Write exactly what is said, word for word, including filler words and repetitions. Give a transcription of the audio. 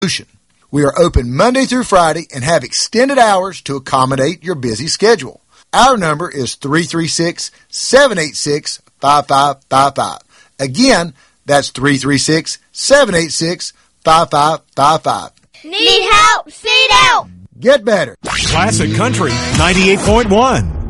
We are open Monday through Friday and have extended hours to accommodate your busy schedule. Our number is three three six, seven eight six, five five five five. Again, that's three three six, seven eight six, five five five five. Need help? Sit out! Get better. Classic Country ninety-eight point one.